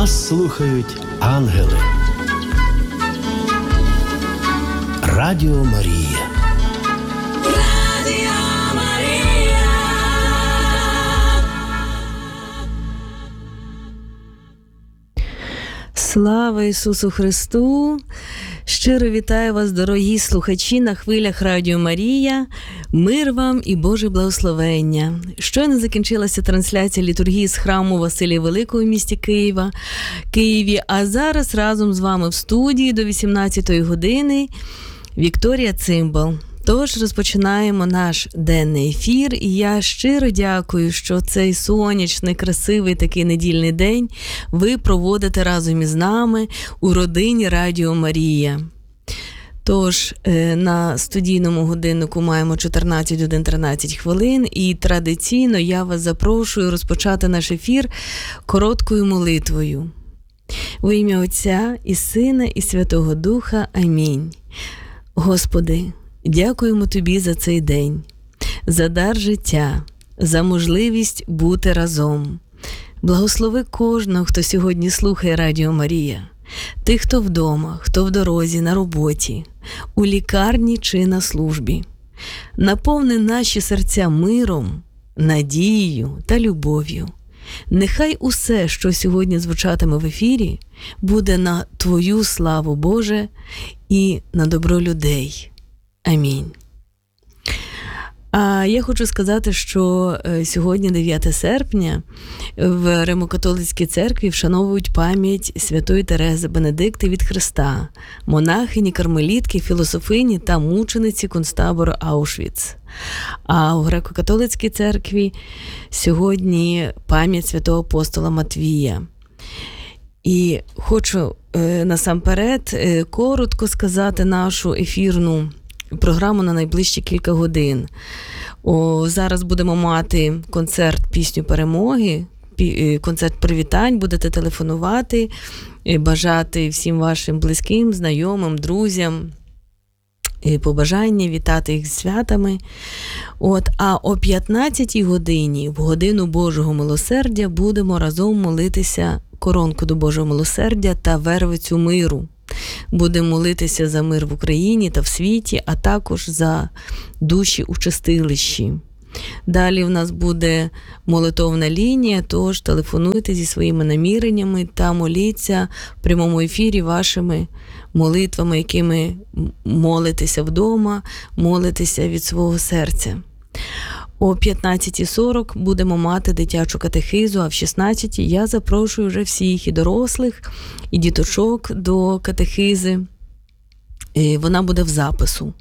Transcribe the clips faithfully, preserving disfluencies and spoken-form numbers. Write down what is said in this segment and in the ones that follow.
Нас слухають ангели. Радіо Марія. Радіо Марія. Слава Ісусу Христу! Щиро вітаю вас, дорогі слухачі, на хвилях Радіо Марія. Мир вам і Боже благословення. Щойно закінчилася трансляція літургії з храму Василія Великого в місті Києва, Києві. А зараз разом з вами в студії до вісімнадцятої години Вікторія Цимбал. Тож розпочинаємо наш денний ефір, і я щиро дякую, що цей сонячний, красивий такий недільний день ви проводите разом із нами у родині Радіо Марія. Тож на студійному годиннику маємо чотирнадцять годин тринадцять хвилин, і традиційно я вас запрошую розпочати наш ефір короткою молитвою. Во ім'я Отця і Сина і Святого Духа. Амінь. Господи, дякуємо Тобі за цей день, за дар життя, за можливість бути разом. Благослови кожного, хто сьогодні слухає Радіо Марія. Тих, хто вдома, хто в дорозі, на роботі, у лікарні чи на службі. Наповни наші серця миром, надією та любов'ю. Нехай усе, що сьогодні звучатиме в ефірі, буде на Твою славу, Боже, і на добро людей. Амінь. А я хочу сказати, що сьогодні, дев'яте серпня, в Римо-католицькій церкві вшановують пам'ять святої Терези Бенедикти від Христа, монахині, кармелітки, філософині та мучениці концтабору Аушвіц. А у Греко-католицькій церкві сьогодні пам'ять святого апостола Матвія. І хочу е, насамперед е, коротко сказати нашу ефірну програму на найближчі кілька годин. О, зараз будемо мати концерт «Пісню перемоги», пі, концерт привітань, будете телефонувати, бажати всім вашим близьким, знайомим, друзям побажання, вітати їх з святами. От, а о п'ятнадцятій годині, в годину Божого милосердя, будемо разом молитися коронку до Божого милосердя та вервицю миру. Будемо молитися за мир в Україні та в світі, а також за душі у чистилищі. Далі в нас буде молитовна лінія, тож телефонуйте зі своїми наміреннями та моліться в прямому ефірі вашими молитвами, якими молитеся вдома, молитеся від свого серця. О п'ятнадцятій сорок будемо мати дитячу катехизу, а в шістнадцятій я запрошую вже всіх, і дорослих, і діточок до катехизи. Вона буде в запису.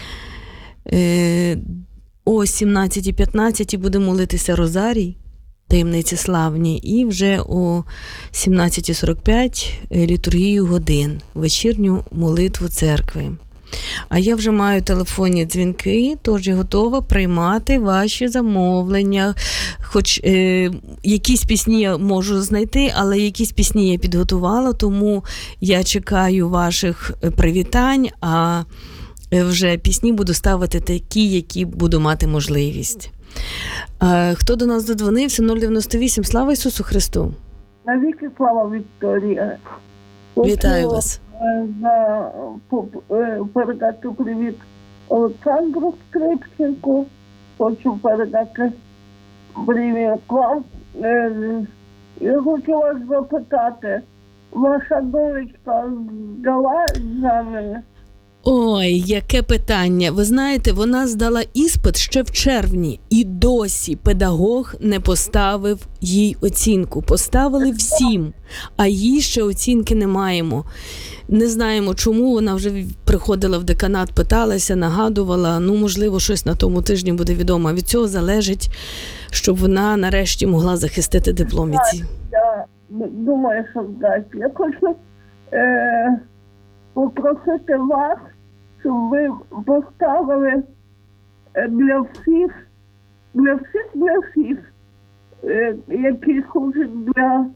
О сімнадцятій п'ятнадцять будемо молитися Розарій, таємниці славні, і вже о сімнадцятій сорок п'ять літургію годин, вечірню молитву церкви. А я вже маю телефонні дзвінки, тож я готова приймати ваші замовлення. Хоч е, якісь пісні я можу знайти, але якісь пісні я підготувала, тому я чекаю ваших привітань, а вже пісні буду ставити такі, які буду мати можливість. Е, хто до нас додзвонився? нуль дев'яносто вісім. Слава Ісусу Христу! Навіки слава, Вікторія! Вітаю вас! За передати привіт Олександру Скрипченку. Хочу передати привіт вам. Я хочу вас запитати, ваша донечка здала екзамени? Ой, яке питання. Ви знаєте, вона здала іспит ще в червні, і досі педагог не поставив їй оцінку. Поставили всім, а їй ще оцінки не маємо. Не знаємо, чому. Вона вже приходила в деканат, питалася, нагадувала. Ну, можливо, щось на тому тижні буде відомо. Від цього залежить, щоб вона нарешті могла захистити диплом. Я думаю, що здасть. Я хочу е- попросити вас, щоб ви поставили для всіх, для всіх, для всіх, е- які служать для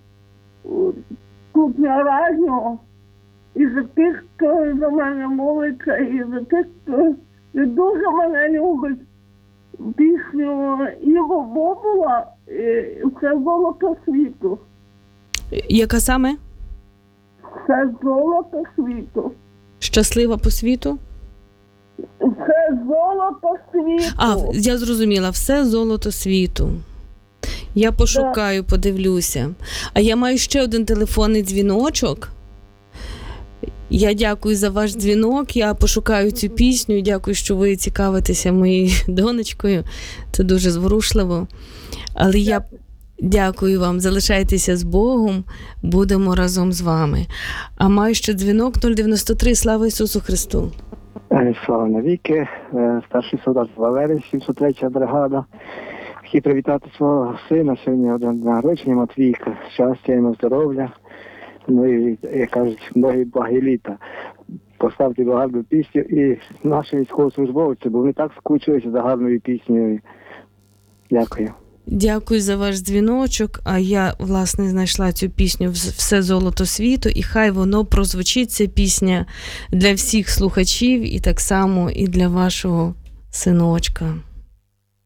Кухня Радіо, і за тих, хто за мене молиться, і за тих, хто дуже мене любить, пісню Іво Бобула «Це золото світу». Яка саме? Все золото світу. Щаслива по світу? Все золото світу. А, я зрозуміла, все золото світу. Я пошукаю, подивлюся. А я маю ще один телефонний дзвіночок. Я дякую за ваш дзвінок, я пошукаю цю пісню, дякую, що ви цікавитеся моєю донечкою. Це дуже зворушливо. Але я дякую вам, залишайтеся з Богом, будемо разом з вами. А маю ще дзвінок нуль дев'яносто три, слава Ісусу Христу. Слава навіки, старший солдат Валерій, сімсот третя бригада. Хотів привітати свого сина, сьогодні один народження, Матвійка, щастя йому, здоров'я, ну і, як кажуть, многі благі літа. Поставте гарну пісню і наші військовослужбовці, бо вони так скучилися за гарною піснею. Дякую. Дякую за ваш дзвіночок, а я, власне, знайшла цю пісню «Все золото світу», і хай воно прозвучить, ця пісня, для всіх слухачів, і так само і для вашого синочка.